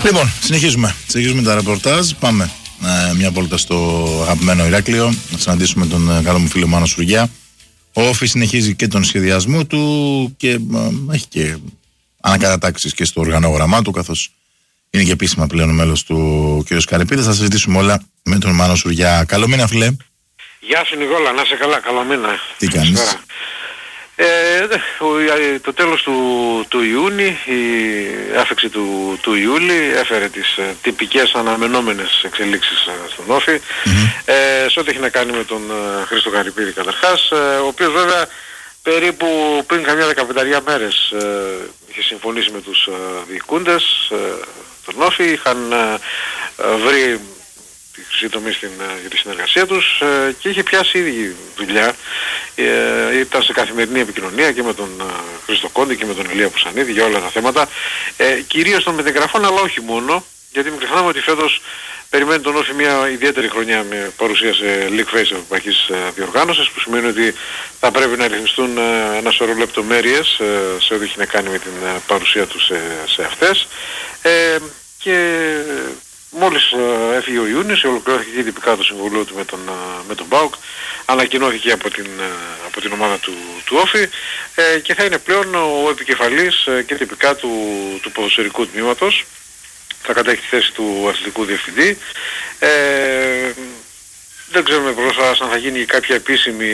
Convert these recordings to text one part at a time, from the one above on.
Λοιπόν, συνεχίζουμε τα ρεπορτάζ. Πάμε μια βόλτα στο αγαπημένο Ηράκλειο να συναντήσουμε τον καλό μου φίλο Μάνο Σουριά. Ο Όφη συνεχίζει και τον σχεδιασμό του και έχει και ανακατατάξεις και στο οργανόγραμμά του, καθώς είναι και επίσημα πλέον μέλος του κ. Καρυπίδης. Θα συζητήσουμε όλα με τον Μάνο Σουριά. Καλό μήνα, φιλέ. Γεια σου Νικόλα, να είσαι καλά, καλό μήνα. Τι κάνεις? Το τέλος του Ιούνιου, η άφηξη του Ιούλη έφερε τις τυπικές αναμενόμενες εξελίξεις στον Όφη, σε ό,τι έχει να κάνει με τον Χρήστο Καρυπίδη καταρχάς, ο οποίος βέβαια περίπου πριν καμιά 15 μέρες είχε συμφωνήσει με τους διοικούντες τον Όφη, είχαν βρει τη χρυσή τομή για τη συνεργασία τους και είχε πιάσει ήδη δουλειά. Ήταν σε καθημερινή επικοινωνία και με τον Χρήστο Κόντι και με τον Ηλία Πουσανίδη για όλα τα θέματα, κυρίως των μετεγραφών, αλλά όχι μόνο, γιατί μην ξεχνάμε ότι φέτος περιμένει τον Όφη μια ιδιαίτερη χρονιά με παρουσία σε League Face ευρωπαϊκής διοργάνωσης, που σημαίνει ότι θα πρέπει να ρυθμιστούν ένα σωρό λεπτομέρειες σε ό,τι έχει να κάνει με την παρουσία τους σε αυτές, και μόλις έφυγε ο Ιούνιος, ολοκληρώθηκε τυπικά το συμβουλίο του με τον ΠΑΟΚ, ανακοινώθηκε από την ομάδα του Όφη, και θα είναι πλέον ο επικεφαλής και τυπικά του ποδοσφαιρικού τμήματος. Θα κατέχει τη θέση του αθλητικού διευθυντή. Δεν ξέρουμε προς αν θα γίνει κάποια επίσημη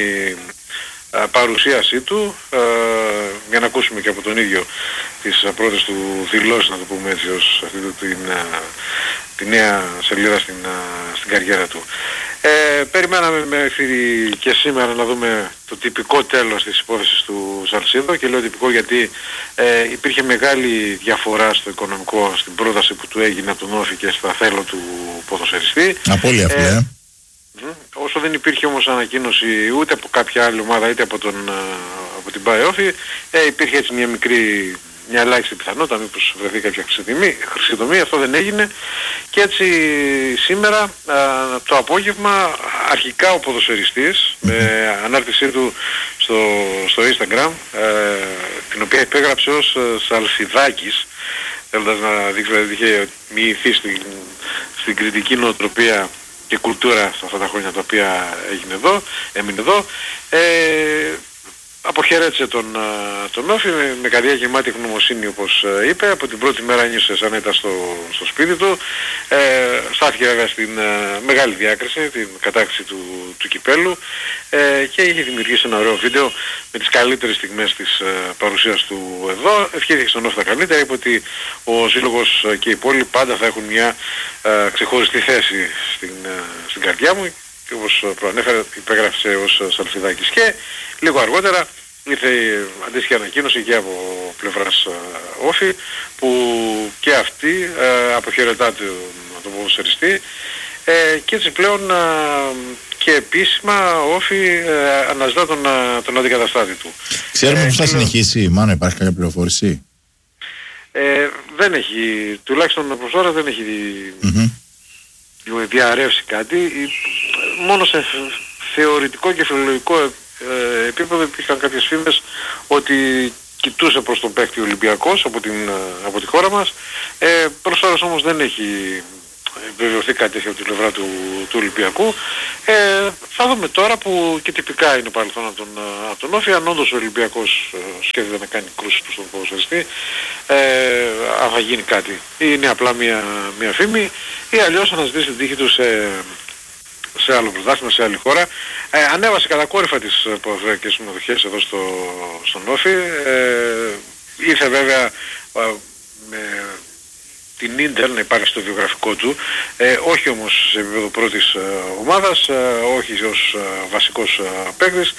παρουσίασή του, για να ακούσουμε και από τον ίδιο τις πρώτες του δηλώσεις, να το πούμε έτσι, ως αυτή τη νέα σελίδα στην καριέρα του. Περιμέναμε μέχρι και σήμερα να δούμε το τυπικό τέλος της υπόθεσης του Σαλσίδο, και λέω τυπικό γιατί υπήρχε μεγάλη διαφορά στο οικονομικό στην πρόταση που του έγινε από τον Όφη και στα θέλω του ποδοσφαιριστή. Απόλυτα αυτή, Όσο δεν υπήρχε όμως ανακοίνωση ούτε από κάποια άλλη ομάδα είτε από την ΠΑΕ Όφη, υπήρχε έτσι μια ελάχιστη πιθανότητα μήπως βρεθεί κάποια χρυσή τομή. Αυτό δεν έγινε, και έτσι σήμερα το απόγευμα αρχικά ο ποδοσφαιριστής με ανάρτησή του στο Instagram, την οποία υπέγραψε ως Σαλσιδάκης, θέλοντας να δείξει ότι είχε μοιηθεί στην κριτική νοοτροπία και κουλτούρα σε αυτά τα χρόνια τα οποία έμεινε εδώ, αποχαιρέτησε τον Όφη με καρδιά γεμάτη γνωμοσύνη, όπως είπε. Από την πρώτη μέρα ένιωσε σαν να ήταν στο σπίτι του. Στάθηκε βέβαια στην μεγάλη διάκριση, την κατάκτηση του κυπέλου, και είχε δημιουργήσει ένα ωραίο βίντεο με τις καλύτερες στιγμές της παρουσίας του εδώ. Ευχήθηκε στον Όφη τα καλύτερα, είπε ότι ο σύλλογος και οι πόλοι πάντα θα έχουν μια ξεχωριστή θέση στην καρδιά μου, και όπως προανέφερε υπέγραψε ως Σαλσιδάκης. Και λίγο αργότερα ήρθε αντίστοιχη ανακοίνωση και από πλευράς Όφη, που και αυτή αποχαιρετά τον ποδοσφαιριστή, και έτσι πλέον και επίσημα ο Όφη αναζητά τον αντικαταστάτη του. Ξέρουμε πώς θα συνεχίσει, Μάνο, υπάρχει κάποια πληροφόρηση? Δεν έχει, τουλάχιστον προς τώρα δεν έχει διαρρεύσει κάτι. Μόνο σε θεωρητικό και φιλολογικό επίπεδο υπήρχαν κάποιες φήμες ότι κοιτούσε προς τον παίκτη Ολυμπιακός από τη χώρα μας. Προς ώρας όμως δεν έχει βεβαιωθεί κάτι από την πλευρά του Ολυμπιακού. Θα δούμε τώρα που και τυπικά είναι παρελθόν από τον Όφη, αν όντως ο Ολυμπιακός σκέφτεται να κάνει κρούση προς τον ποδοσφαιριστή, αν θα γίνει κάτι. Είναι απλά μια φήμη, ή αλλιώς αναζητήσει την τύχη του σε άλλο πρωτάθλημα, σε άλλη χώρα. Ανέβασε κατακόρυφα τις ποδοσφαιρικές συμμετοχές εδώ στον Όφη. Ήρθε βέβαια με την Ίντερ να υπάρχει στο βιογραφικό του, όχι όμως σε επίπεδο πρώτης ομάδας, όχι ως βασικός παίκτης.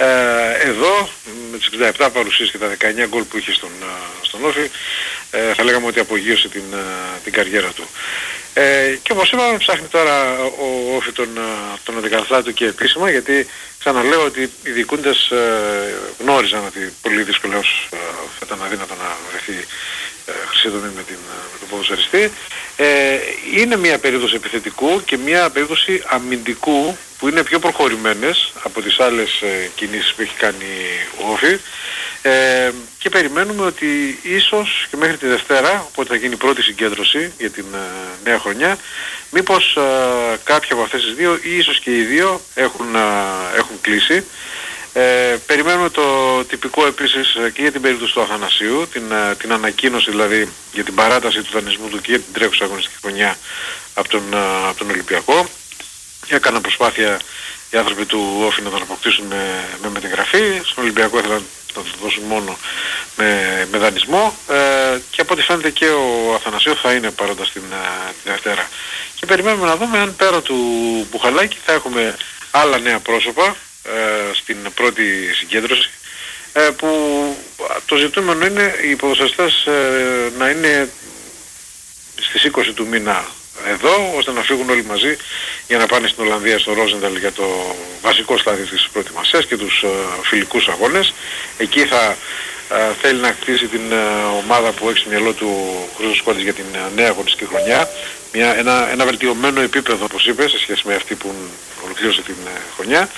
Εδώ με τις 67 παρουσίες και τα 19 γκολ που είχε στον Όφη, θα λέγαμε ότι απογείωσε την καριέρα του. Και όπως είπαμε, ψάχνει τώρα ο Όφη τον αντικαταστάτη του και επίσημα, γιατί ξαναλέω ότι οι διοικούντες γνώριζαν ότι πολύ δυσκολώς θα ήταν αδύνατο να βρεθεί χρυσή τομή με τον ποδοσφαιριστή, Είναι μια περίπτωση επιθετικού και μια περίπτωση αμυντικού που είναι πιο προχωρημένες από τις άλλες κινήσεις που έχει κάνει ο Όφη, και περιμένουμε ότι ίσως και μέχρι τη Δευτέρα, οπότε θα γίνει η πρώτη συγκέντρωση για την νέα χρονιά, μήπως κάποια από αυτές τις δύο ή ίσως και οι δύο έχουν κλείσει. Περιμένουμε το τυπικό επίσης και για την περίπτωση του Αθανασίου, την ανακοίνωση δηλαδή για την παράταση του δανεισμού του και για την τρέχουσα αγωνιστική χρονιά από τον Ολυμπιακό. Έκαναν προσπάθεια οι άνθρωποι του Όφη να τον αποκτήσουν με μεταγραφή. Στον Ολυμπιακό ήθελαν να το δώσουν μόνο με δανεισμό, και από ό,τι φαίνεται και ο Αθανασίου θα είναι παρόντας την Δευτέρα. Και περιμένουμε να δούμε αν πέρα του Μπουχαλάκη θα έχουμε άλλα νέα πρόσωπα στην πρώτη συγκέντρωση, που το ζητούμενο είναι οι ποδοσφαιριστές να είναι στις 20 του μήνα εδώ, ώστε να φύγουν όλοι μαζί για να πάνε στην Ολλανδία, στο Ρόζενταλ, για το βασικό στάδιο της προετοιμασίας και τους φιλικούς αγώνες. Εκεί θα θέλει να κτίσει την ομάδα που έχει στο μυαλό του Χρήστος Κόντης για την νέα αγωνιστική χρονιά. Ένα βελτιωμένο επίπεδο, όπως είπε, σε σχέση με αυτή που ολοκλήρωσε την χρονιά.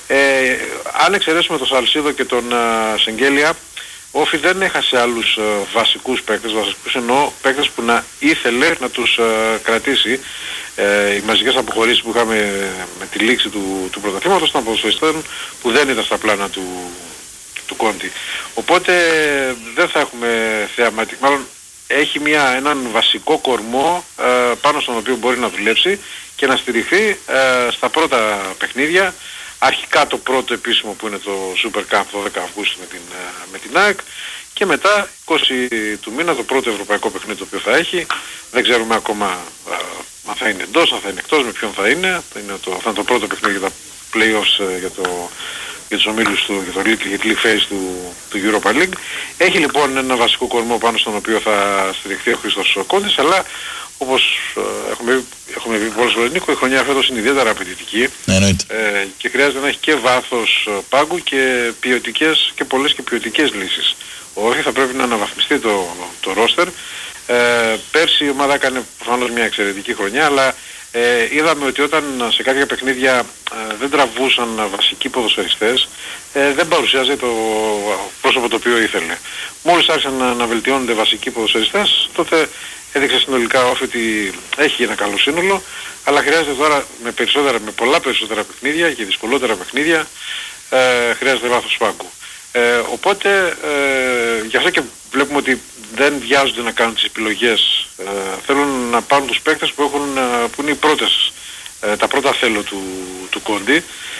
Αν εξαιρέσουμε τον Σαλσίδο και τον Σεγγέλια, ο Όφη δεν έχασε άλλους βασικούς παίκτες, εννοώ παίκτες που να ήθελε να τους κρατήσει. Οι μαζικές αποχωρήσεις που είχαμε με τη λήξη του πρωταθλήματος ήταν ποδοσφαιριστών που δεν ήταν στα πλάνα του Κόντι. Οπότε δεν θα έχουμε θεαματική, μάλλον έχει έναν βασικό κορμό πάνω στον οποίο μπορεί να δουλέψει και να στηριχθεί στα πρώτα παιχνίδια. Αρχικά το πρώτο επίσημο που είναι το Super Cup 12 Αυγούστου με την ΑΕΚ, και μετά 20 του μήνα το πρώτο ευρωπαϊκό παιχνίδι το οποίο θα έχει. Δεν ξέρουμε ακόμα αν θα είναι εντός, αν θα είναι εκτός, με ποιον θα είναι. Θα είναι το πρώτο παιχνίδι για τα play-offs για τους ομίλους για τη League Phase του Europa League. Έχει λοιπόν ένα βασικό κορμό πάνω στον οποίο θα στηριχθεί ο Χρήστος Κόντης, αλλά όπως έχουμε πει πολλές φορές, Νίκο, η χρονιά φέτος είναι ιδιαίτερα απαιτητική, και χρειάζεται να έχει και βάθος πάγκου και ποιοτικές και πολλές και ποιοτικές λύσεις. Όχι, θα πρέπει να αναβαθμιστεί το roster. Πέρσι η ομάδα έκανε προφανώς μια εξαιρετική χρονιά, αλλά είδαμε ότι όταν σε κάποια παιχνίδια δεν τραβούσαν βασικοί ποδοσφαιριστές, δεν παρουσιάζει το πρόσωπο το οποίο ήθελε. Μόλις άρχισαν να βελτιώνονται βασικοί ποδοσφαιριστές, τότε έδειξε συνολικά ότι έχει ένα καλό σύνολο, αλλά χρειάζεται τώρα με πολλά περισσότερα παιχνίδια και δυσκολότερα παιχνίδια, χρειάζεται βάθος πάγκου. Οπότε γι' αυτό και βλέπουμε ότι δεν βιάζονται να κάνουν τις επιλογές. Θέλουν να πάρουν τους παίκτες που είναι οι πρώτες, τα πρώτα θέλω του Κόντι.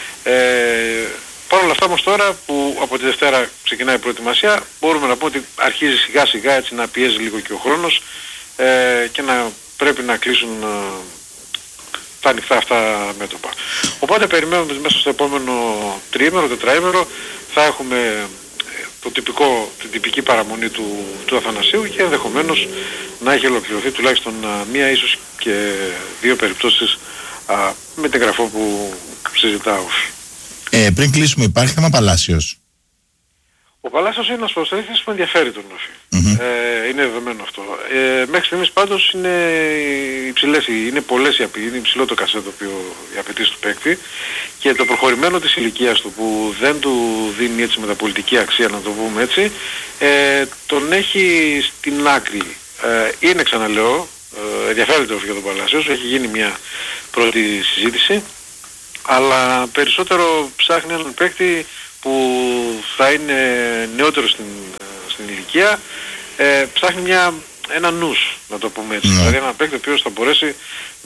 Παρ' όλα αυτά όμως τώρα που από τη Δευτέρα ξεκινάει η προετοιμασία, μπορούμε να πούμε ότι αρχίζει σιγά σιγά έτσι να πιέζει λίγο και ο χρόνος, και να πρέπει να κλείσουν τα ανοιχτά αυτά μέτωπα. Οπότε περιμένουμε ότι μέσα στο επόμενο τριήμερο, τετραήμερο θα έχουμε την τυπική παραμονή του Αθανασίου, και ενδεχομένως να έχει ολοκληρωθεί τουλάχιστον μία, ίσως και δύο περιπτώσεις με την γραφό που συζητάω. Πριν κλείσουμε, υπάρχει θέμα Παλάσιος? Ο Παλάσιος είναι ένας ποδοσφαιριστής που ενδιαφέρει τον Όφη. Είναι δεδομένο αυτό. Μέχρι στιγμής πάντως είναι είναι υψηλό το κασέ το οποίο οι απαιτήσεις του παίκτη, και το προχωρημένο της ηλικίας του που δεν του δίνει έτσι μεταπολιτική αξία, να το πούμε έτσι, τον έχει στην άκρη. Είναι, ξαναλέω, ενδιαφέρεται ο Όφη για τον Παλάσιος, έχει γίνει μια πρώτη συζήτηση, αλλά περισσότερο ψάχνει έναν παίκτη που θα είναι νεότερο στην ηλικία, ψάχνει ένα νους, να το πούμε έτσι. Δηλαδή έναν παίκτη ο οποίος θα μπορέσει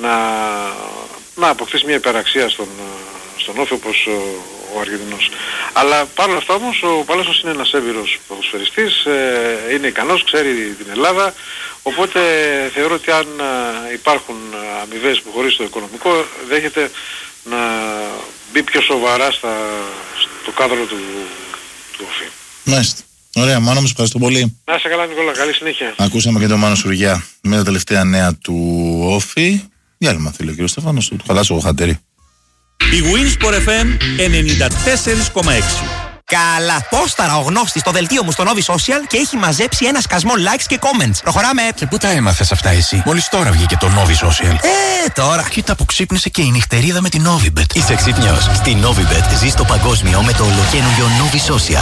να αποκτήσει μια υπεραξία στον Όφη, όπως ο Αργεντινός. Αλλά παρόλα αυτά όμως ο Παλάσιος είναι ένας έμπειρος ποδοσφαιριστής, είναι ικανός, ξέρει την Ελλάδα, οπότε θεωρώ ότι αν υπάρχουν αμοιβές που χωρίς το οικονομικό, δέχεται να μπει πιο σοβαρά στο κάδρο του Όφη. Μάλιστα. Ωραία, Μάνο, μου ευχαριστώ πολύ. Να είσαι καλά, Νικόλα, καλή συνέχεια. Ακούσαμε και τον Μάνο Σουριά με τα τελευταία νέα του Όφη. Διάλειμμα θέλει ο κύριος Στέφανος, του χαλάσω εγώ χατέρι. Η Winsport FM 94,6. Καλά. Πόσταρα ο γνώστης στο δελτίο μου στο Novi Social και έχει μαζέψει ένα σκασμό likes και comments. Προχωράμε. Και πού τα έμαθες αυτά εσύ? Μόλις τώρα βγήκε το Novi Social. Τώρα. Κοίτα που ξύπνησε και η νυχτερίδα με την Novibet. Είσαι ξύπνιος. Στη Novibet ζεις το παγκόσμιο με το ολοκαίνουργιο Novi Social.